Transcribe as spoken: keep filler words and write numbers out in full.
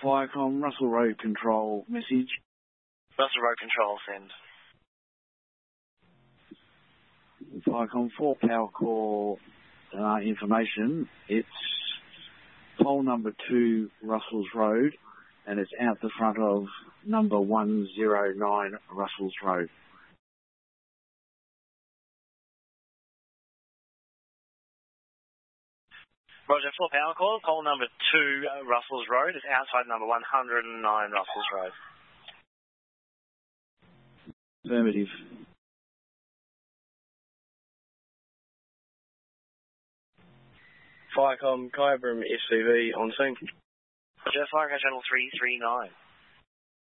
Firecom, Russell Road Control, message. Russell Road Control, send. Firecom, four power call uh, information. It's pole number two, Russell's Road, and it's out the front of number one oh nine, Russell's Road. Roger, full power call. Pole number two, uh, Russell's Road, is outside number one oh nine, Russell's Road. Affirmative. Firecom, Kyabram S C V on scene. Roger, Firecom Channel three three nine.